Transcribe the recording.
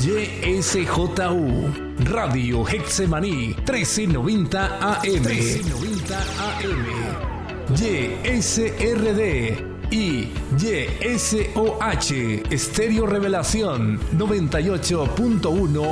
YSJU, Radio Hexemaní, 1390 AM. YSRD y YSOH, Estéreo Revelación, 98.1